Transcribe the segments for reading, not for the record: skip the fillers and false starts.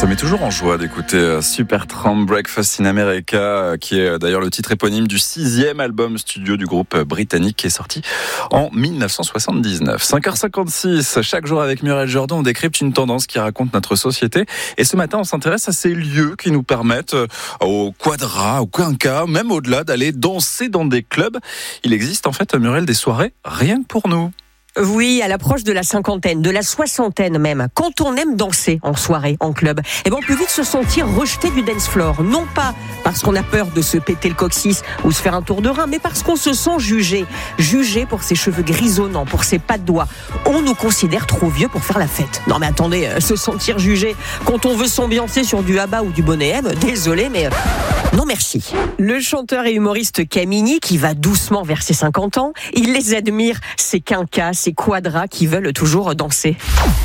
Ça met toujours en joie d'écouter Supertramp Breakfast in America, qui est d'ailleurs le titre éponyme du 6e album studio du groupe britannique qui est sorti en 1979. 5h56, chaque jour avec Muriel Jourdan, on décrypte une tendance qui raconte notre société. Et ce matin, on s'intéresse à ces lieux qui nous permettent, au quadra, au quinca, même au-delà, d'aller danser dans des clubs. Il existe en fait, Muriel, des soirées rien que pour nous. Oui, à l'approche de la cinquantaine, de la soixantaine même, quand on aime danser en soirée, en club, on peut vite se sentir rejeté du dance floor. Non pas parce qu'on a peur de se péter le coccyx ou se faire un tour de rein, mais parce qu'on se sent jugé. Jugé pour ses cheveux grisonnants, pour ses pas de doigts. On nous considère trop vieux pour faire la fête. Non mais attendez, se sentir jugé quand on veut s'ambiancer sur du ABBA ou du Boney M, désolé mais non merci. Le chanteur et humoriste Camini, qui va doucement vers ses 50 ans, il les admire, ces quinquas, ces quadras qui veulent toujours danser.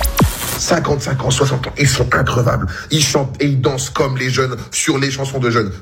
55 ans, 60 ans, ils sont increvables. Ils chantent et ils dansent comme les jeunes sur les chansons de jeunes.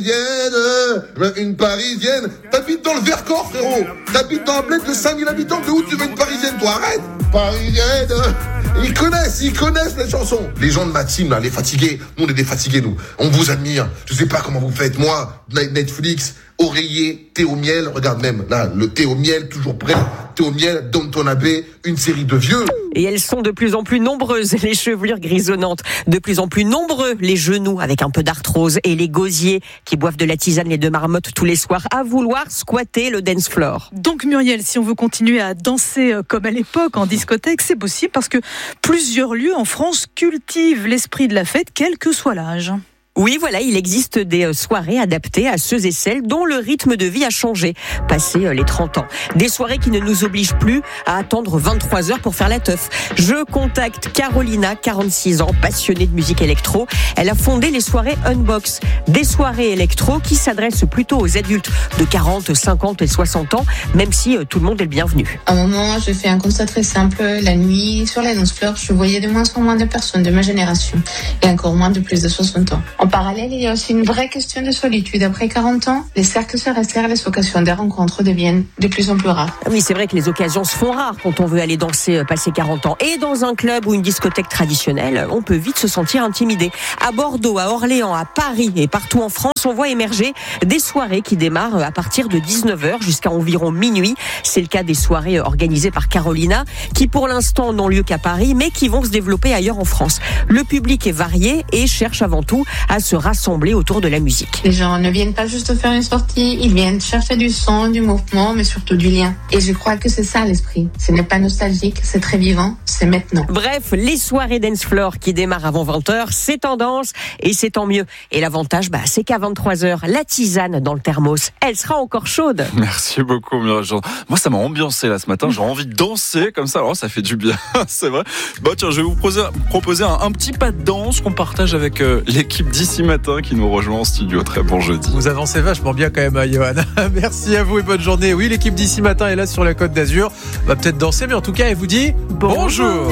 Parisienne, une Parisienne. T'habites dans le Vercors, frérot. T'habites dans un bled de 5000 habitants. De où tu veux une Parisienne, toi? Arrête. Parisienne. Ils connaissent les chansons. Les gens de ma team, là, les fatigués. Nous, on est des fatigués, nous. On vous admire. Je sais pas comment vous faites. Moi, Netflix, oreiller, thé au miel. Regarde même, là, le thé au miel, toujours prêt. Thé au miel, Downton Abbey, une série de vieux. Et elles sont de plus en plus nombreuses, les chevelures grisonnantes. De plus en plus nombreux, les genoux avec un peu d'arthrose. Et les gosiers qui boivent de la tisane, les deux marmottes tous les soirs, à vouloir squatter le dance floor. Donc Muriel, si on veut continuer à danser comme à l'époque en discothèque, c'est possible parce que plusieurs lieux en France cultivent l'esprit de la fête, quel que soit l'âge. Oui, voilà, il existe des soirées adaptées à ceux et celles dont le rythme de vie a changé, passé les 30 ans. Des soirées qui ne nous obligent plus à attendre 23 heures pour faire la teuf. Je contacte Carolina, 46 ans, passionnée de musique électro. Elle a fondé les soirées Unbox, des soirées électro qui s'adressent plutôt aux adultes de 40, 50 et 60 ans, même si tout le monde est le bienvenu. À un moment, je fais un constat très simple. La nuit, sur la dance floor, je voyais de moins en moins de personnes de ma génération et encore moins de plus de 60 ans. En parallèle, il y a aussi une vraie question de solitude. Après 40 ans, les cercles se resserrent, les occasions des rencontres deviennent de plus en plus rares. Oui, c'est vrai que les occasions se font rares quand on veut aller danser passer 40 ans. Et dans un club ou une discothèque traditionnelle, on peut vite se sentir intimidé. À Bordeaux, à Orléans, à Paris et partout en France, on voit émerger des soirées qui démarrent à partir de 19h jusqu'à environ minuit. C'est le cas des soirées organisées par Carolina, qui pour l'instant n'ont lieu qu'à Paris, mais qui vont se développer ailleurs en France. Le public est varié et cherche avant tout à se rassembler autour de la musique. Les gens ne viennent pas juste faire une sortie, ils viennent chercher du son, du mouvement, mais surtout du lien. Et je crois que c'est ça l'esprit. Ce n'est pas nostalgique, c'est très vivant, c'est maintenant. Bref, les soirées dance floor qui démarrent avant 20h, c'est tendance et c'est tant mieux. Et l'avantage, c'est qu'à 23h, la tisane dans le thermos, elle sera encore chaude. Merci beaucoup, Muriel. Moi, ça m'a ambiancé là ce matin. J'ai envie de danser comme ça. Alors, ça fait du bien, c'est vrai. Tiens, je vais vous proposer un petit pas de danse qu'on partage avec l'équipe d'ici matin qui nous rejoint en studio. Très bon jeudi. Vous avancez vachement bien quand même, Johan. Merci à vous et bonne journée. Oui, l'équipe d'ici matin est là sur la Côte d'Azur. Va peut-être danser, mais en tout cas, elle vous dit bonjour.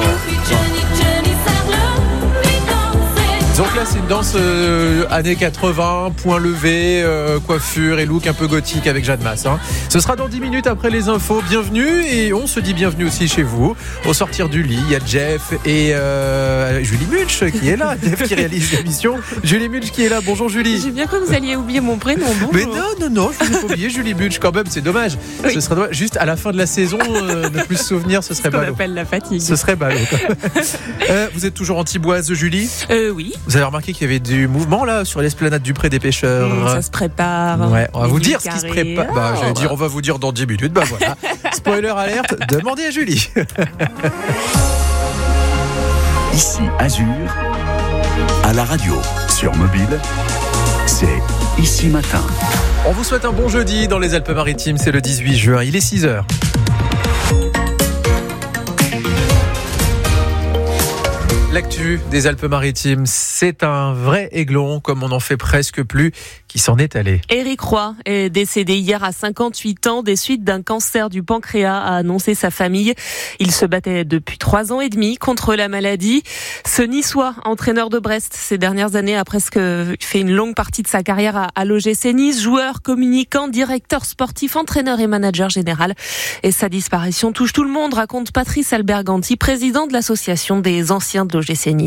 Donc là, c'est une danse années 80, point levé, coiffure et look un peu gothique avec Jeanne Masse. Ce sera dans 10 minutes après les infos. Bienvenue, et on se dit bienvenue aussi chez vous. Au sortir du lit, il y a Jeff et Julie Mulch qui est là. Jeff qui réalise l'émission. Julie Mulch qui est là. Bonjour Julie. J'ai bien cru que vous alliez oublier mon prénom. Bonjour. Mais non, je vous ai pas oublié Julie Mulch quand même, c'est dommage. Oui. Ce serait dommage. Juste à la fin de la saison, ne plus se souvenir, ce serait ballot. On appelle la fatigue. Ce serait ballot. Vous êtes toujours antiboise, Julie ? Oui. Vous avez remarqué qu'il y avait du mouvement là sur l'esplanade du Pré des Pêcheurs. Ça se prépare. Ouais, on va vous dire ce qui se prépare. J'allais dire, on va vous dire dans 10 minutes. Voilà. Spoiler alerte, demandez à Julie. Ici Azur, à la radio, sur mobile, c'est Ici Matin. On vous souhaite un bon jeudi dans les Alpes-Maritimes, c'est le 18 juin, il est 6h. L'actu des Alpes-Maritimes, c'est un vrai aiglon, comme on n'en fait presque plus, qui s'en est allé. Éric Roy est décédé hier à 58 ans des suites d'un cancer du pancréas, a annoncé sa famille. Il se battait depuis 3 ans et demi contre la maladie. Ce Niçois, entraîneur de Brest ces dernières années, a presque fait une longue partie de sa carrière à l'OGC Nice. Joueur, communicant, directeur sportif, entraîneur et manager général. Et sa disparition touche tout le monde, raconte Patrice Alberganti, président de l'association des anciens de l'OGC Nice.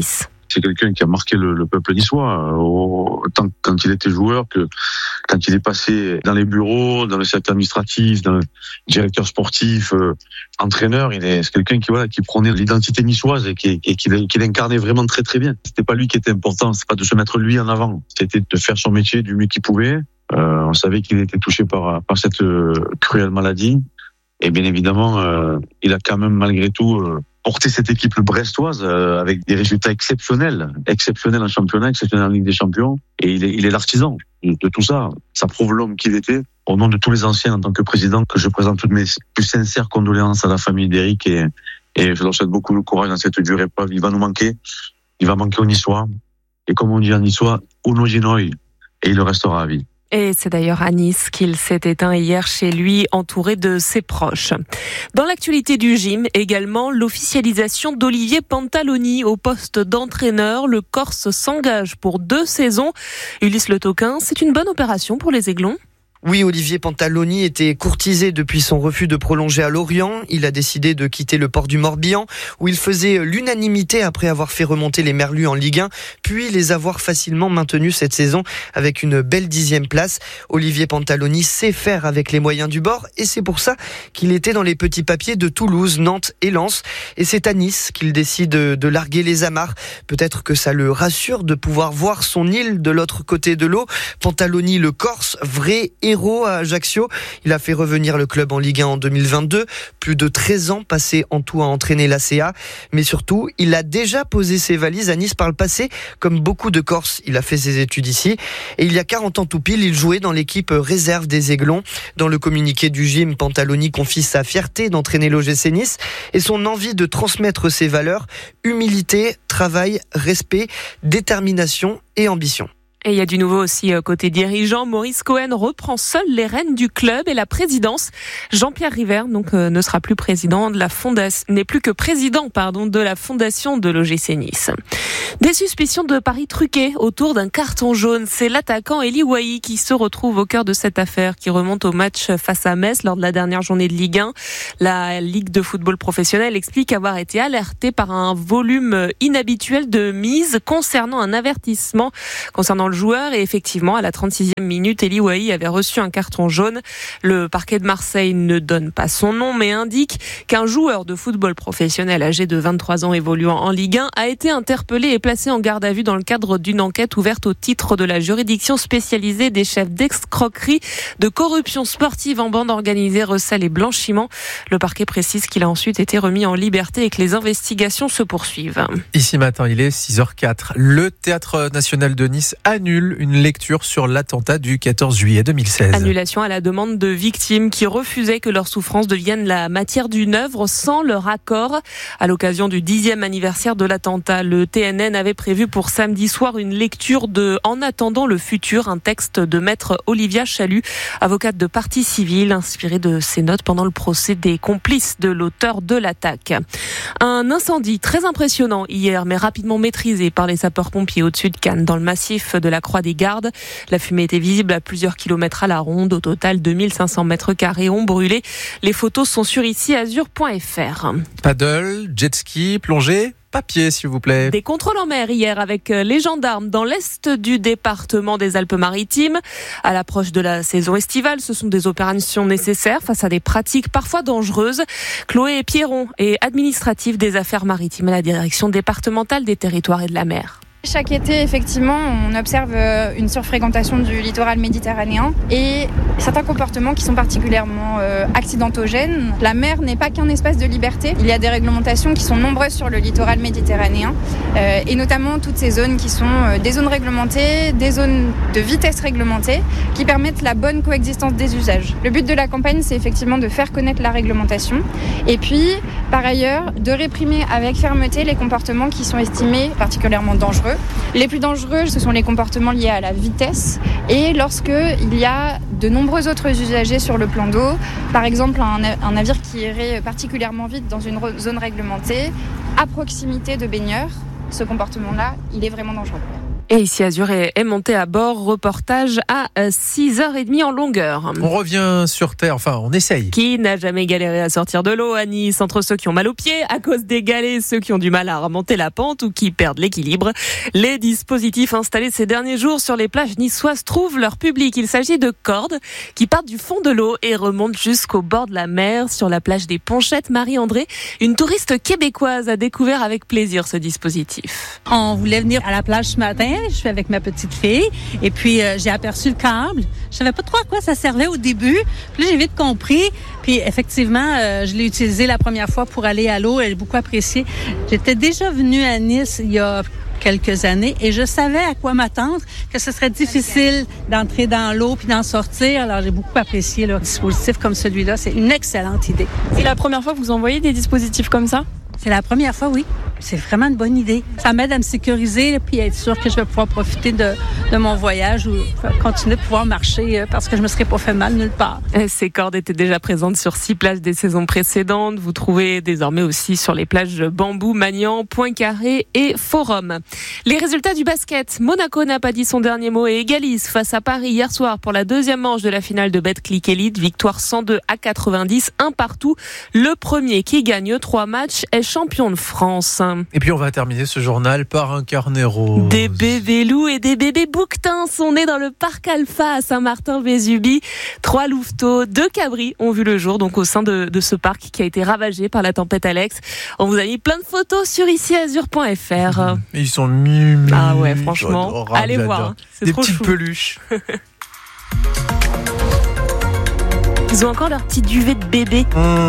C'est quelqu'un qui a marqué le peuple niçois, autant quand il était joueur que quand il est passé dans les bureaux, dans le secteur administratif, dans le directeur sportif, entraîneur. C'est quelqu'un qui prenait l'identité niçoise et qui l'incarnait vraiment très très bien. C'était pas lui qui était important, c'est pas de se mettre lui en avant, c'était de faire son métier du mieux qu'il pouvait. On savait qu'il était touché par cette cruelle maladie. Et bien évidemment, il a quand même malgré tout porté cette équipe brestoise avec des résultats exceptionnels en championnat, exceptionnels en Ligue des Champions. Et il est l'artisan de tout ça. Ça prouve l'homme qu'il était. Au nom de tous les anciens en tant que président, que je présente toutes mes plus sincères condoléances à la famille d'Éric et je leur souhaite beaucoup de courage dans cette dure épreuve. Il va nous manquer. Il va manquer aux Niçois. Et comme on dit en niçois, uno ginoi, et il le restera à vie. Et c'est d'ailleurs à Nice qu'il s'est éteint hier chez lui, entouré de ses proches. Dans l'actualité du gym, également, l'officialisation d'Olivier Pantaloni au poste d'entraîneur. Le Corse s'engage pour 2 saisons. Ulysse Le Toquin, c'est une bonne opération pour les Aiglons? Oui, Olivier Pantaloni était courtisé depuis son refus de prolonger à Lorient. Il a décidé de quitter le port du Morbihan, où il faisait l'unanimité après avoir fait remonter les Merlus en Ligue 1, puis les avoir facilement maintenus cette saison avec une belle 10e place. Olivier Pantaloni sait faire avec les moyens du bord et c'est pour ça qu'il était dans les petits papiers de Toulouse, Nantes et Lens. Et c'est à Nice qu'il décide de larguer les amarres. Peut-être que ça le rassure de pouvoir voir son île de l'autre côté de l'eau. Pantaloni, le Corse, vrai héros à Ajaccio. Il a fait revenir le club en Ligue 1 en 2022. Plus de 13 ans passés en tout à entraîner l'ACA. Mais surtout, il a déjà posé ses valises à Nice par le passé. Comme beaucoup de Corses, il a fait ses études ici. Et il y a 40 ans tout pile, il jouait dans l'équipe réserve des Aiglons. Dans le communiqué du gym, Pantaloni confie sa fierté d'entraîner l'OGC Nice et son envie de transmettre ses valeurs: humilité, travail, respect, détermination et ambition. Et il y a du nouveau aussi côté dirigeant. Maurice Cohen reprend seul les rênes du club et la présidence. Jean-Pierre River ne sera plus président de la fondation, n'est plus que président de la fondation de l'OGC Nice. Des suspicions de paris truqués autour d'un carton jaune. C'est l'attaquant Eli Wahi qui se retrouve au cœur de cette affaire qui remonte au match face à Metz lors de la dernière journée de Ligue 1. La Ligue de football professionnel explique avoir été alertée par un volume inhabituel de mise concernant un avertissement concernant le joueur. Et effectivement, à la 36e minute, Eli Wahi avait reçu un carton jaune. Le parquet de Marseille ne donne pas son nom, mais indique qu'un joueur de football professionnel âgé de 23 ans évoluant en Ligue 1 a été interpellé et placé en garde à vue dans le cadre d'une enquête ouverte au titre de la juridiction spécialisée des chefs d'escroquerie, de corruption sportive en bande organisée, recel et blanchiment. Le parquet précise qu'il a ensuite été remis en liberté et que les investigations se poursuivent. Ici matin, il est 6h04. Le Théâtre National de Nice annule une lecture sur l'attentat du 14 juillet 2016. Annulation à la demande de victimes qui refusaient que leur souffrance devienne la matière d'une œuvre sans leur accord. À l'occasion du 10e anniversaire de l'attentat, le TNN avait prévu pour samedi soir une lecture de En attendant le futur, un texte de maître Olivia Chalut, avocate de partie civile, inspirée de ses notes pendant le procès des complices de l'auteur de l'attaque. Un incendie très impressionnant hier, mais rapidement maîtrisé par les sapeurs-pompiers au-dessus de Cannes, dans le massif de la Croix des Gardes. La fumée était visible à plusieurs kilomètres à la ronde. Au total, 2500 mètres carrés ont brûlé. Les photos sont sur iciazur.fr. Paddle, jet ski, plongée, papier s'il vous plaît. Des contrôles en mer hier avec les gendarmes dans l'est du département des Alpes-Maritimes. À l'approche de la saison estivale, ce sont des opérations nécessaires face à des pratiques parfois dangereuses. Chloé Pierron est administrative des affaires maritimes à la direction départementale des territoires et de la mer. Chaque été, effectivement, on observe une surfréquentation du littoral méditerranéen et certains comportements qui sont particulièrement accidentogènes. La mer n'est pas qu'un espace de liberté. Il y a des réglementations qui sont nombreuses sur le littoral méditerranéen et notamment toutes ces zones qui sont des zones réglementées, des zones de vitesse réglementée qui permettent la bonne coexistence des usages. Le but de la campagne, c'est effectivement de faire connaître la réglementation et puis, par ailleurs, de réprimer avec fermeté les comportements qui sont estimés particulièrement dangereux. Les plus dangereux, ce sont les comportements liés à la vitesse et lorsque il y a de nombreux autres usagers sur le plan d'eau, par exemple un navire qui irait particulièrement vite dans une zone réglementée, à proximité de baigneurs, ce comportement-là, il est vraiment dangereux. Et ici Azur est monté à bord, reportage à 6h30 en longueur. On revient sur terre, enfin on essaye. Qui n'a jamais galéré à sortir de l'eau à Nice, entre ceux qui ont mal aux pieds à cause des galets, ceux qui ont du mal à remonter la pente ou qui perdent l'équilibre. Les dispositifs installés ces derniers jours sur les plages niçoises trouvent leur public. Il s'agit de cordes qui partent du fond de l'eau et remontent jusqu'au bord de la mer. Sur la plage des Ponchettes, Marie-André, une touriste québécoise, a découvert avec plaisir ce dispositif. On voulait venir à la plage ce matin. Je suis avec ma petite fille et puis j'ai aperçu le câble. Je savais pas trop à quoi ça servait au début. Puis là, j'ai vite compris. Puis effectivement, je l'ai utilisé la première fois pour aller à l'eau. J'ai beaucoup apprécié. J'étais déjà venue à Nice il y a quelques années et je savais à quoi m'attendre, que ce serait difficile d'entrer dans l'eau puis d'en sortir. Alors j'ai beaucoup apprécié le dispositif comme celui-là. C'est une excellente idée. C'est la première fois que vous envoyez des dispositifs comme ça? C'est la première fois, oui. C'est vraiment une bonne idée. Ça m'aide à me sécuriser puis à être sûr que je vais pouvoir profiter de mon voyage ou continuer de pouvoir marcher parce que je me serais pas fait mal nulle part. Ces cordes étaient déjà présentes sur 6 plages des saisons précédentes. Vous trouvez désormais aussi sur les plages Bambou, Magnan, Poincaré et Forum. Les résultats du basket. Monaco n'a pas dit son dernier mot et égalise face à Paris hier soir pour la deuxième manche de la finale de Betclic Elite. Victoire 102-90, un partout. Le premier qui gagne 3 matchs est champion de France. Et puis on va terminer ce journal par un carnet rose. Des bébés loups et des bébés bouquetins sont nés dans le parc Alpha à Saint-Martin-Vésubie. 3 louveteaux, 2 cabris ont vu le jour donc au sein de ce parc qui a été ravagé par la tempête Alex. On vous a mis plein de photos sur iciazur.fr. Ils sont mimes. Ah ouais, franchement, adorables, allez voir. Hein. C'est des trop petites chou. Peluches. Ils ont encore leur petit duvet de bébé.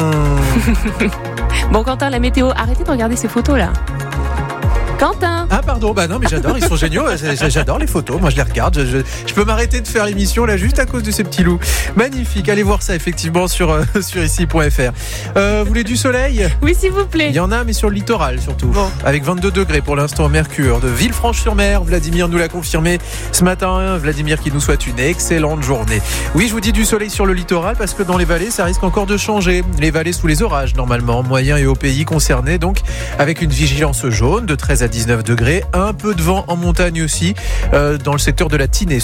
Bon, Quentin, la météo, arrêtez de regarder ces photos-là. Quentin. Ah pardon, bah non mais j'adore, ils sont géniaux, j'adore les photos, moi je les regarde, je peux m'arrêter de faire l'émission là juste à cause de ces petits loups. Magnifique, allez voir ça effectivement sur ici.fr. Vous voulez du soleil ? Oui s'il vous plaît. Il y en a mais sur le littoral surtout, avec 22 degrés pour l'instant au Mercure de Villefranche-sur-Mer. Vladimir nous l'a confirmé ce matin, Vladimir qui nous souhaite une excellente journée. Oui, je vous dis du soleil sur le littoral parce que dans les vallées ça risque encore de changer. Les vallées sous les orages normalement, moyens et hauts pays concernés donc avec une vigilance jaune de 13 à 19 degrés, un peu de vent en montagne aussi dans le secteur de la Tinée.